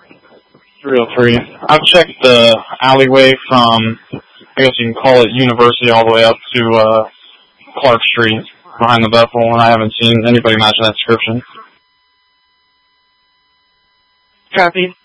303. I've checked the alleyway from, I guess you can call it University, all the way up to Clark Street behind the Bethel, and I haven't seen anybody match that description. Copy.